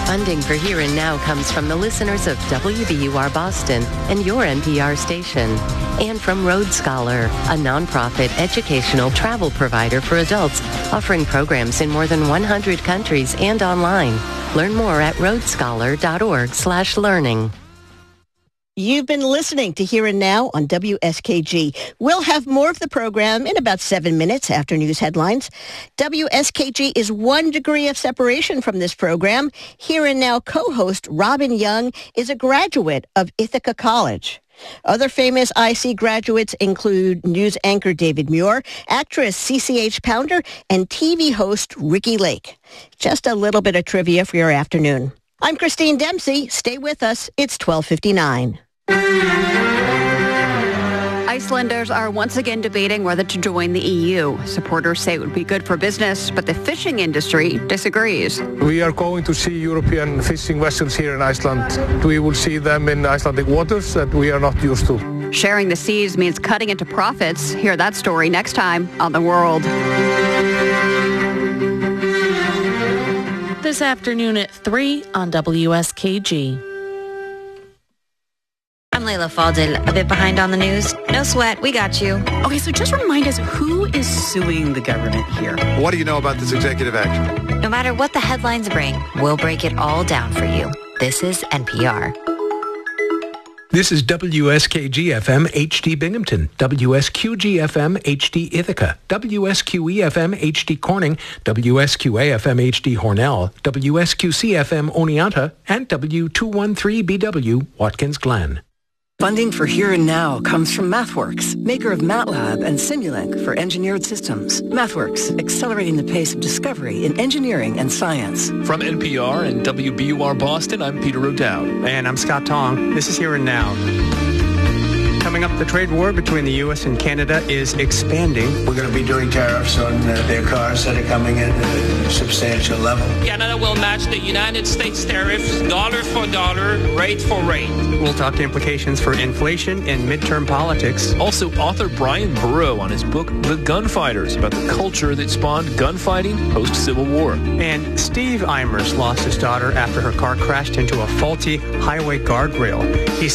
Funding for Here and Now comes from the listeners of WBUR Boston and your NPR station. And from Road Scholar, a nonprofit educational travel provider for adults offering programs in more than 100 countries and online. Learn more at roadscholar.org/learning. You've been listening to Here and Now on WSKG. We'll have more of the program in about 7 minutes after news headlines. WSKG is 1 degree of separation from this program. Here and Now co-host Robin Young is a graduate of Ithaca College. Other famous IC graduates include news anchor David Muir, actress CCH Pounder, and TV host Ricky Lake. Just a little bit of trivia for your afternoon. I'm Christine Dempsey. Stay with us. It's 12:59. Icelanders are once again debating whether to join the EU. Supporters say it would be good for business, but the fishing industry disagrees. We are going to see European fishing vessels here in Iceland. We will see them in Icelandic waters that we are not used to. Sharing the seas means cutting into profits. Hear that story next time on The World. This afternoon at 3 on WSKG. I'm Layla Faldil, a bit behind on the news. No sweat, we got you. Okay, so just remind us, who is suing the government here? What do you know about this executive action? No matter what the headlines bring, we'll break it all down for you. This is NPR. This is WSKG-FM HD Binghamton, WSQG-FM HD Ithaca, WSQE-FM HD Corning, WSQA-FM HD Hornell, WSQC-FM Oneonta, and W213BW Watkins Glen. Funding for Here and Now comes from MathWorks, maker of MATLAB and Simulink for engineered systems. MathWorks, accelerating the pace of discovery in engineering and science. From NPR and WBUR Boston, I'm Peter O'Dowd. And I'm Scott Tong. This is Here and Now. Coming up, the trade war between the U.S. and Canada is expanding. We're going to be doing tariffs on their cars that are coming in at a substantial level. Canada will match the United States tariffs, dollar for dollar, rate for rate. We'll talk to implications for inflation and midterm politics. Also, author Brian Burrow on his book, The Gunfighters, about the culture that spawned gunfighting post-Civil War. And Steve Eimers lost his daughter after her car crashed into a faulty highway guardrail. He